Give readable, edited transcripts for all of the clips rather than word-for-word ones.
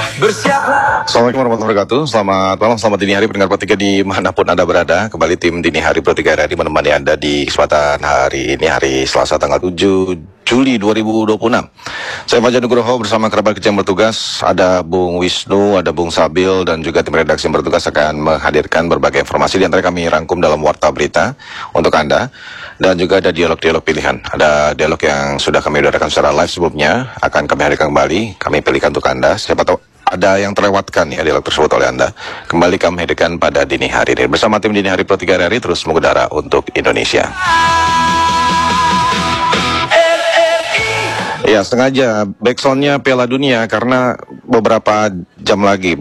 Assalamualaikum warahmatullahi wabarakatuh. Selamat malam, selamat dini hari pendengar Pro 3 dimanapun Anda berada. Kembali tim Dini Hari Pro 3 RRI menemani Anda di kesempatan hari ini, hari Selasa tanggal 7 Juli 2026. Saya Fajar Nugroho bersama kerabat kerja yang bertugas. Ada Bung Wisnu, ada Bung Sabil, dan juga tim redaksi yang bertugas akan menghadirkan berbagai informasi. Di antara kami rangkum dalam Warta Berita untuk Anda. Dan juga ada dialog-dialog pilihan. Ada dialog yang sudah kami udarakan secara live sebelumnya, akan kami hadirkan kembali. Kami pilihkan untuk Anda. Siapa tahu ada yang terlewatkan ya dialog tersebut oleh Anda. Kembali kami hadirkan pada dini hari ini bersama tim Dini Hari Pro 3 RRI terus mengudara untuk Indonesia. Ya, sengaja backsoundnya Piala Dunia karena beberapa jam lagi,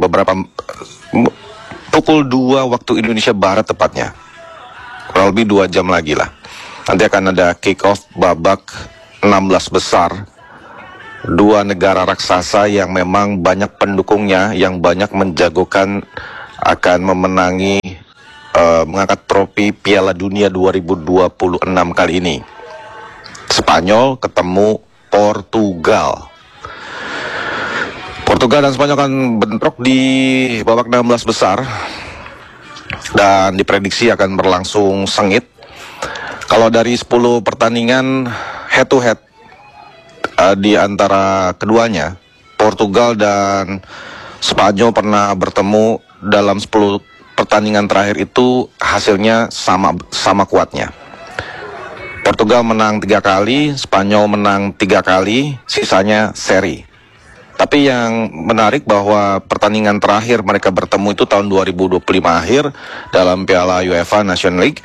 pukul 2 waktu Indonesia Barat tepatnya, kurang lebih 2 jam lagi lah. Nanti akan ada kick off babak 16 besar. Dua negara raksasa yang memang banyak pendukungnya, yang banyak menjagokan akan memenangi, mengangkat trofi Piala Dunia 2026 kali ini. Spanyol ketemu Portugal. Portugal dan Spanyol akan bentrok di babak 16 besar dan diprediksi akan berlangsung sengit. Kalau dari 10 pertandingan head to head di antara keduanya, Portugal dan Spanyol pernah bertemu dalam 10 pertandingan terakhir itu hasilnya sama kuatnya. Portugal menang 3 kali, Spanyol menang 3 kali, sisanya seri. Tapi yang menarik bahwa pertandingan terakhir mereka bertemu itu tahun 2025 akhir dalam Piala UEFA Nations League.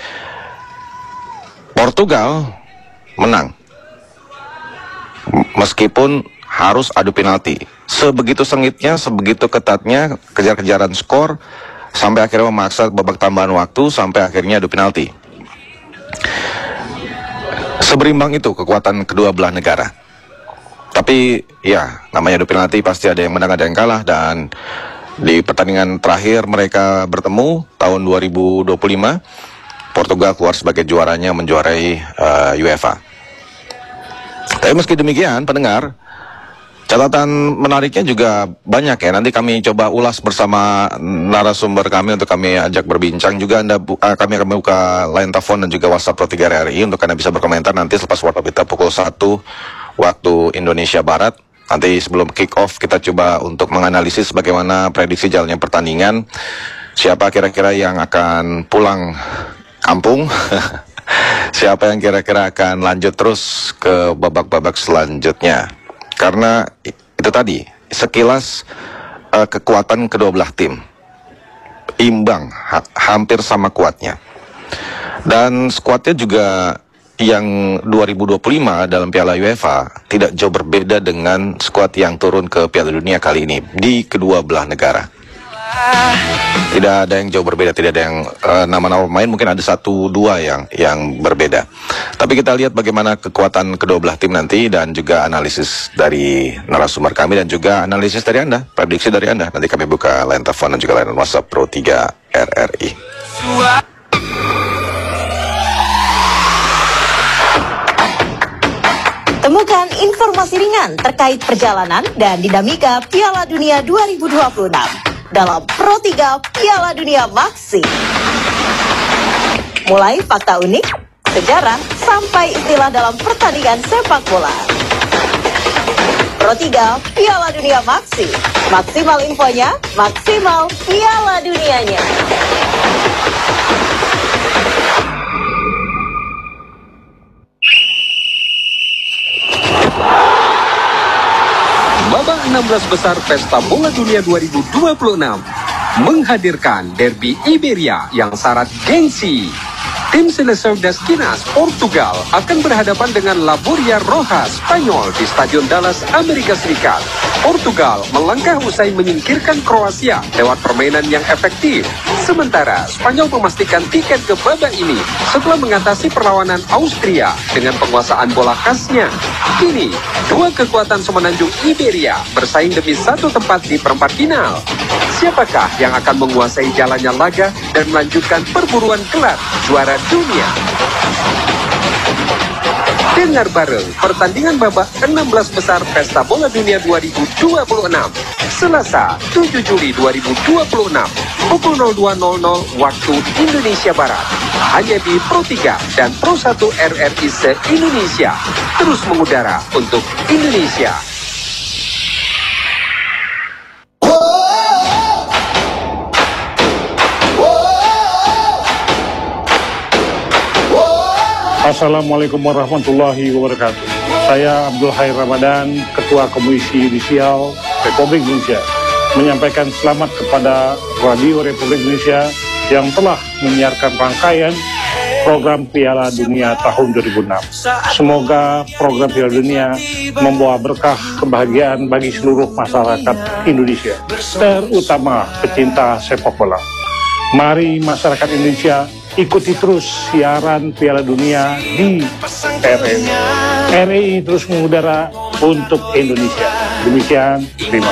Portugal menang. Meskipun harus adu penalti. Sebegitu sengitnya, sebegitu ketatnya kejar-kejaran skor sampai akhirnya memaksa babak tambahan waktu sampai akhirnya adu penalti. Seberimbang itu kekuatan kedua belah negara. Tapi ya, namanya adu penalti pasti ada yang menang ada yang kalah, dan di pertandingan terakhir mereka bertemu tahun 2025, Portugal keluar sebagai juaranya, menjuarai UEFA. Tapi meski demikian, pendengar, catatan menariknya juga banyak ya. Nanti kami coba ulas bersama narasumber kami untuk kami ajak berbincang. Juga kami akan membuka line telepon dan juga WhatsApp Pro 3 RRI untuk Anda bisa berkomentar nanti selepas Warta Berita pukul 1 waktu Indonesia Barat. Nanti sebelum kick off kita coba untuk menganalisis bagaimana prediksi jalannya pertandingan. Siapa kira-kira yang akan pulang kampung, siapa yang kira-kira akan lanjut terus ke babak-babak selanjutnya. Karena itu tadi, sekilas kekuatan kedua belah tim imbang, hampir sama kuatnya. Dan skuadnya juga yang 2025 dalam Piala UEFA tidak jauh berbeda dengan skuad yang turun ke Piala Dunia kali ini di kedua belah negara. Tidak ada yang jauh berbeda, tidak ada yang nama-nama pemain, mungkin ada 1-2 yang berbeda. Tapi kita lihat bagaimana kekuatan kedua belah tim nanti, dan juga analisis dari narasumber kami dan juga analisis dari Anda, prediksi dari Anda. Nanti kami buka line telepon dan juga line WhatsApp Pro 3 RRI. Temukan informasi ringan terkait perjalanan dan dinamika Piala Dunia 2026 dalam Pro 3 Piala Dunia Maxi. Mulai fakta unik, sejarah, sampai istilah dalam pertandingan sepak bola. Pro 3 Piala Dunia Maxi. Maksimal infonya, maksimal Piala Dunianya. Babak 16 besar Pesta Bola Dunia 2026 menghadirkan derby Iberia yang syarat gengsi. Tim Selección das Quinas Portugal akan berhadapan dengan Laboria Roja Spanyol di Stadion Dallas, Amerika Serikat. Portugal melangkah usai menyingkirkan Kroasia lewat permainan yang efektif. Sementara Spanyol memastikan tiket ke babak ini setelah mengatasi perlawanan Austria dengan penguasaan bola khasnya. Kini, dua kekuatan semenanjung Iberia bersaing demi satu tempat di perempat final. Siapakah yang akan menguasai jalannya laga dan melanjutkan perburuan gelar juara dunia? Dengar bareng pertandingan babak 16 besar Pesta Bola Dunia 2026. Selasa 7 Juli 2026 pukul 02.00 waktu Indonesia Barat. Hanya di Pro 3 dan Pro 1 RRI se-Indonesia. Terus mengudara untuk Indonesia. Assalamualaikum warahmatullahi wabarakatuh. Saya Abdul Khair Ramadan, Ketua Komisi Yudisial Republik Indonesia, menyampaikan selamat kepada Radio Republik Indonesia yang telah menyiarkan rangkaian program Piala Dunia tahun 2006. Semoga program Piala Dunia membawa berkah kebahagiaan bagi seluruh masyarakat Indonesia, terutama pecinta sepak bola. Mari masyarakat Indonesia ikuti terus siaran Piala Dunia di RRI. RRI terus mengudara untuk Indonesia. Demikian, terima kasih.